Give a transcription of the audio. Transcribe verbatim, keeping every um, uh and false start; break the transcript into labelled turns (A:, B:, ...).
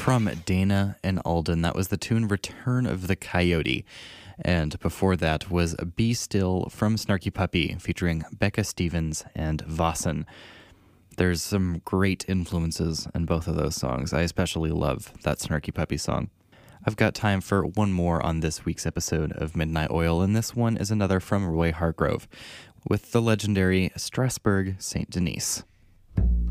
A: From Dana and Alden, that was the tune Return of the Coyote. And before that was Be Still from Snarky Puppy featuring Becca Stevens and Vossen. There's some great influences in both of those songs. I especially love that Snarky Puppy song. I've got time for one more on this week's episode of Midnight Oil, and this one is another from Roy Hargrove with the legendary Strasbourg Saint Denis.